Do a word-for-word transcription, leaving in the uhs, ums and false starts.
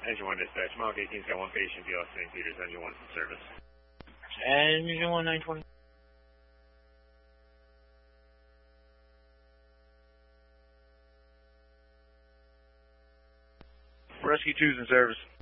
Engine one dispatch, Mach eighteen's got one patient, V L Saint Peters, engine one in service. Engine one nine twenty. Rescue two's in service.